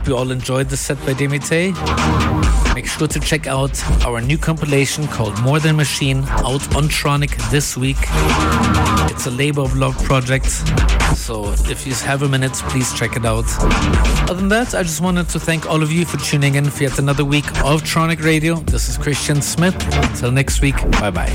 hope you all enjoyed the set by Demite. Make sure to check out our new compilation called More Than Machine, out on Tronic this week. It's a Labor of Love project, so if you have a minute, please check it out. Other than that, I just wanted to thank all of you for tuning in for yet another week of Tronic Radio. This is Christian Smith. Until next week, bye-bye.